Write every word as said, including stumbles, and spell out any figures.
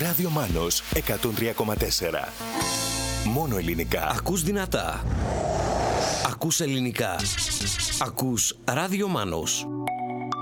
Ράδιο Μάνος εκατόν τρία κόμμα τέσσερα. Μόνο ελληνικά. Ακούς δυνατά. Ακούς ελληνικά. Ακούς Ράδιο Μάνος.